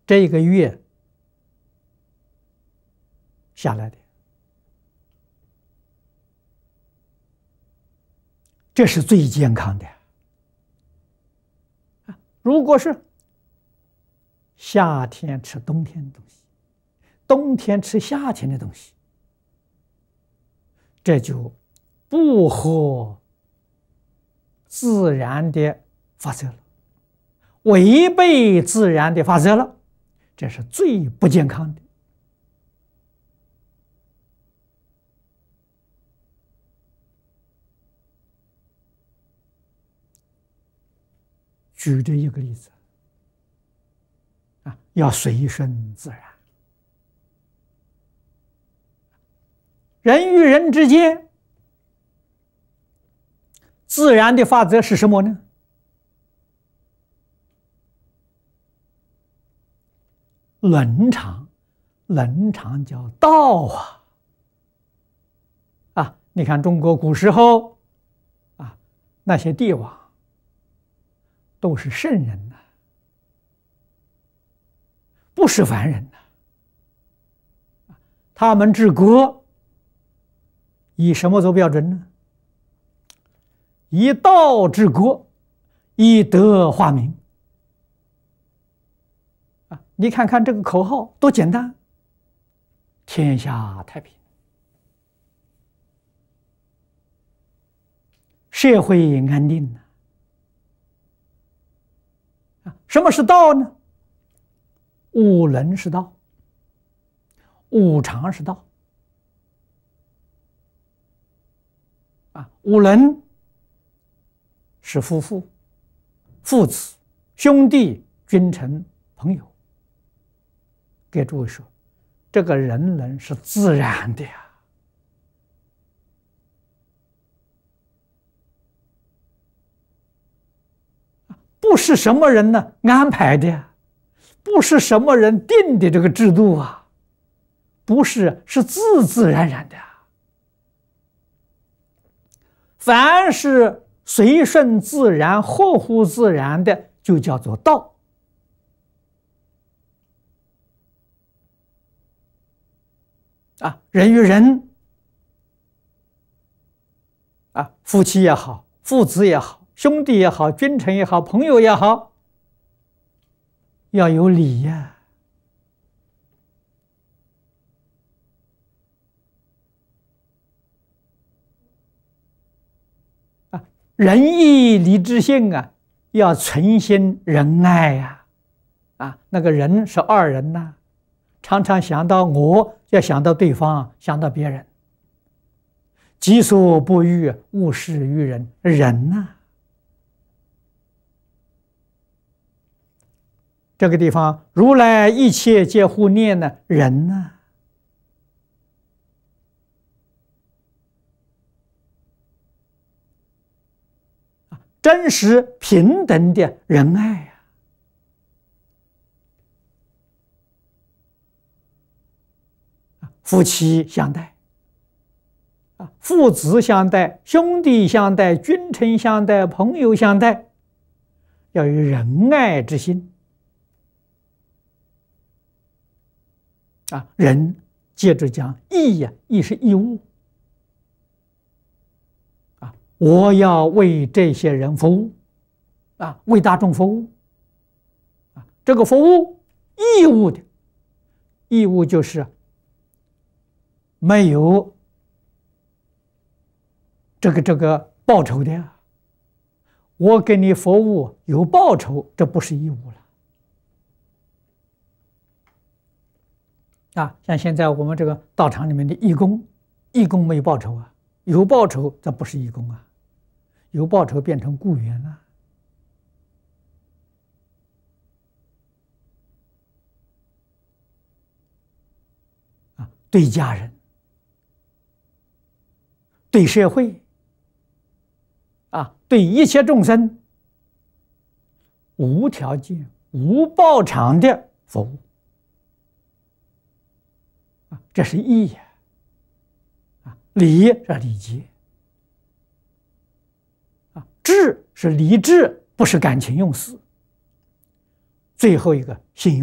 这一个月下来的，这是最健康的。如果是夏天吃冬天的东西，冬天吃夏天的东西，这就不合自然的法则了，违背自然的法则了，这是最不健康的。举这一个例子要随顺自然。人与人之间，自然的法则是什么呢？伦常，伦常叫道你看中国古时候那些帝王都是圣人呐，不是凡人呐。他们治国以什么做标准呢？以道治国，以德化民。你看看这个口号多简单，天下太平，社会安定呐。什么是道呢？五伦是道，五常是道。五伦是夫妇、父子、兄弟、君臣、朋友。给诸位说，这个人伦是自然的呀，不是什么人呢安排的呀，不是什么人定的这个制度啊，不是，是自自然然的。凡是随顺自然、合乎自然的，就叫做道。人与人夫妻也好，父子也好，兄弟也好，君臣也好，朋友也好，要有礼呀。仁义礼智信要存心仁爱呀。那个人是二人呐，常常想到我，要想到对方，想到别人。己所不欲，勿施于人，仁呐。这个地方，如来一切皆护念呢，仁呐。真实平等的仁爱夫妻相待父子相待，兄弟相待，君臣相待，朋友相待，要有仁爱之心仁接着讲义义是义务我要为这些人服务为大众服务这个服务义务的，义务就是没有这个报酬的我给你服务有报酬，这不是义务了像现在我们这个道场里面的义工，义工没有报酬有报酬这不是义工有报酬变成雇员了对家人，对社会对一切众生无条件无报偿的服务这是义礼是礼节智是理智，不是感情用事。最后一个信用。